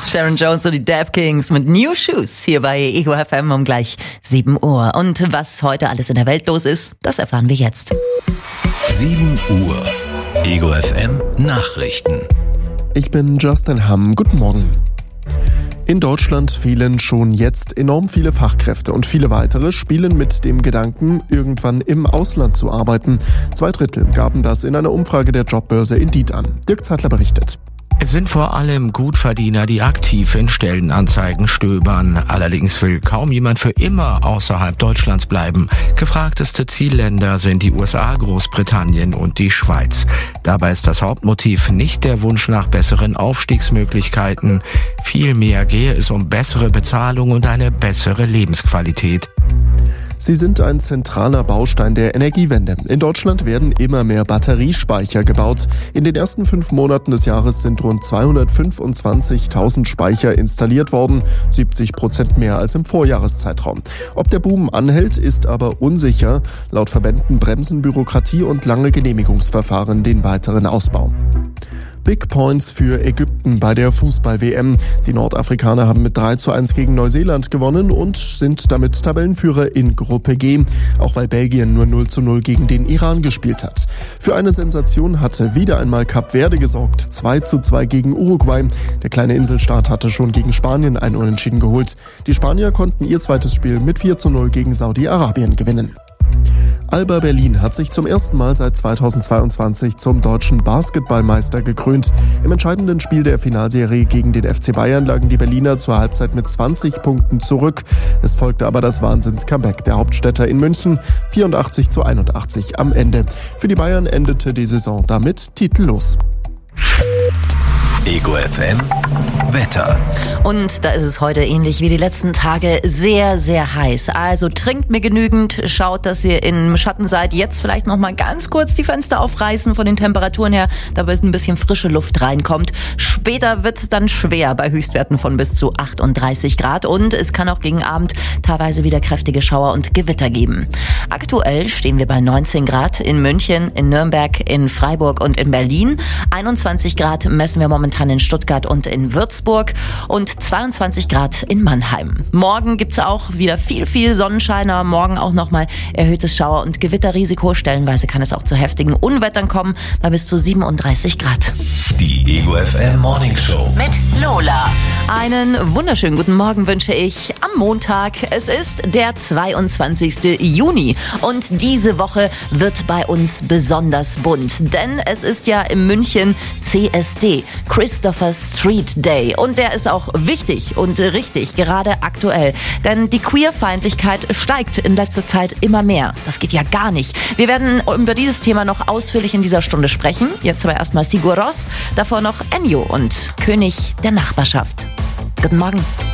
Sharon Jones und die Dap Kings mit New Shoes hier bei Ego FM um gleich 7 Uhr. Und was heute alles in der Welt los ist, das erfahren wir jetzt. 7 Uhr. Ego FM Nachrichten. Ich bin Justin Hamm. Guten Morgen. In Deutschland fehlen schon jetzt enorm viele Fachkräfte und viele weitere spielen mit dem Gedanken, irgendwann im Ausland zu arbeiten. 2/3 gaben das in einer Umfrage der Jobbörse Indeed an. Dirk Zeitler berichtet. Es sind vor allem Gutverdiener, die aktiv in Stellenanzeigen stöbern. Allerdings will kaum jemand für immer außerhalb Deutschlands bleiben. Gefragteste Zielländer sind die USA, Großbritannien und die Schweiz. Dabei ist das Hauptmotiv nicht der Wunsch nach besseren Aufstiegsmöglichkeiten. Vielmehr gehe es um bessere Bezahlung und eine bessere Lebensqualität. Sie sind ein zentraler Baustein der Energiewende. In Deutschland werden immer mehr Batteriespeicher gebaut. In den ersten 5 Monaten des Jahres sind rund 225.000 Speicher installiert worden, 70% mehr als im Vorjahreszeitraum. Ob der Boom anhält, ist aber unsicher. Laut Verbänden bremsen Bürokratie und lange Genehmigungsverfahren den weiteren Ausbau. Big Points für Ägypten bei der Fußball-WM. Die Nordafrikaner haben mit 3:1 gegen Neuseeland gewonnen und sind damit Tabellenführer in Gruppe G, auch weil Belgien nur 0:0 gegen den Iran gespielt hat. Für eine Sensation hatte wieder einmal Kap Verde gesorgt, 2:2 gegen Uruguay. Der kleine Inselstaat hatte schon gegen Spanien ein Unentschieden geholt. Die Spanier konnten ihr zweites Spiel mit 4:0 gegen Saudi-Arabien gewinnen. Alba Berlin hat sich zum ersten Mal seit 2022 zum deutschen Basketballmeister gekrönt. Im entscheidenden Spiel der Finalserie gegen den FC Bayern lagen die Berliner zur Halbzeit mit 20 Punkten zurück. Es folgte aber das Wahnsinns-Comeback der Hauptstädter in München, 84:81 am Ende. Für die Bayern endete die Saison damit titellos. Ego FM Wetter. Und da ist es heute ähnlich wie die letzten Tage sehr, sehr heiß. Also trinkt mir genügend, schaut, dass ihr im Schatten seid. Jetzt vielleicht noch mal ganz kurz die Fenster aufreißen von den Temperaturen her, damit ein bisschen frische Luft reinkommt. Später wird es dann schwer bei Höchstwerten von bis zu 38 Grad. Und es kann auch gegen Abend teilweise wieder kräftige Schauer und Gewitter geben. Aktuell stehen wir bei 19 Grad in München, in Nürnberg, in Freiburg und in Berlin. 21 Grad messen wir momentan in Stuttgart und in Würzburg und 22 Grad in Mannheim. Morgen gibt's auch wieder viel Sonnenschein, aber morgen auch nochmal erhöhtes Schauer- und Gewitterrisiko. Stellenweise kann es auch zu heftigen Unwettern kommen, bei bis zu 37 Grad. Die Ego FM Morning Show Mit Lola. Einen wunderschönen guten Morgen wünsche ich am Montag. Es ist der 22. Juni und diese Woche wird bei uns besonders bunt, denn es ist ja in München CSD, Christopher Street Day, und der ist auch wichtig und richtig, gerade aktuell, denn die Queerfeindlichkeit steigt in letzter Zeit immer mehr. Das geht ja gar nicht. Wir werden über dieses Thema noch ausführlich in dieser Stunde sprechen. Jetzt aber erstmal Sigur Rós, davor noch Ennio und König der Nachbarschaft. Guten Morgen.